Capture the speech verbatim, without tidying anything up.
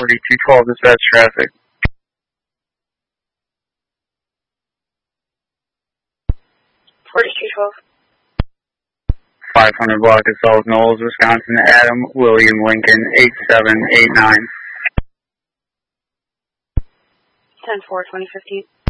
forty-two twelve dispatch traffic. forty-two twelve. five hundred block of South Knowles, Wisconsin, Adam William Lincoln, eight seven eight nine. ten four, twenty fifteen.